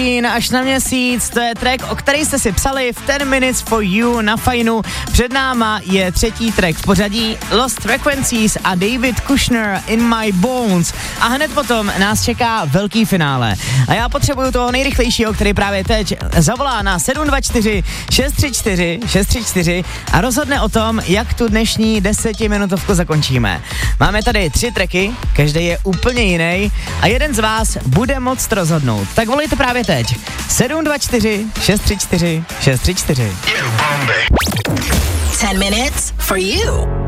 Až na měsíc, to je track, o který jste si psali v 10 Minutes for You na Fajnu. Před náma je třetí track v pořadí Lost Frequencies a David Kushner In My Bones. A hned potom nás čeká velký finále. A já potřebuju toho nejrychlejšího, který právě teď zavolá na 724 634 634 a rozhodne o tom, jak tu dnešní 10minutovku zakončíme. Máme tady 3 tracky, každý je úplně jiný a jeden z vás bude moct rozhodnout. Tak volejte právě teď. 724 634 634. 10 minutes for you.